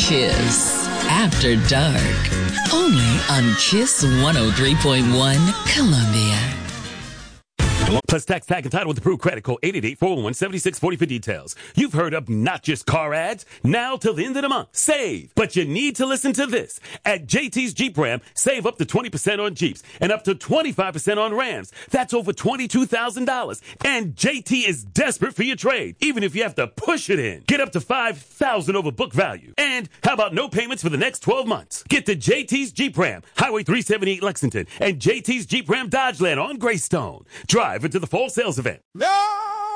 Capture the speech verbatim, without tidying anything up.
Kiss After Dark. Only on Kiss one oh three point one Columbia. Plus tax, tag, and title with approved credit. Call eight eight eight, four one one, seven six four zero for details. You've heard of not just car ads. Now till the end of the month. Save. But you need to listen to this. At J T's Jeep Ram, save up to twenty percent on Jeeps and up to twenty-five percent on Rams. That's over twenty-two thousand dollars. And J T is desperate for your trade, even if you have to push it in. Get up to five thousand dollars over book value. And how about no payments for the next twelve months? Get to J T's Jeep Ram, Highway three seventy-eight Lexington, and J T's Jeep Ram Dodgeland on Greystone. Drive into the fall sales event. No!